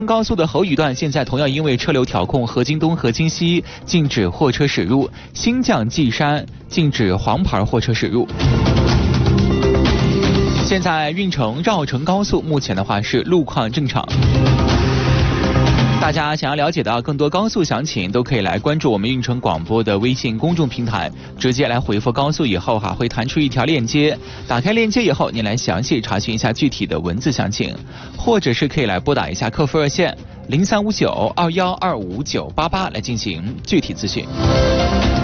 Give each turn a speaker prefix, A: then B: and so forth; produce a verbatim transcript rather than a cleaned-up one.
A: 高速的侯乙段现在同样因为车流调控，河津东、河津西禁止货车驶入，新绛稷山禁止黄牌货车驶入。现在运城绕城高速目前的话是路况正常。大家想要了解到更多高速详情，都可以来关注我们运城广播的微信公众平台，直接来回复高速以后哈，会弹出一条链接，打开链接以后，您来详细查询一下具体的文字详情，或者是可以来拨打一下客服热线零三五九二幺二五九八八来进行具体咨询。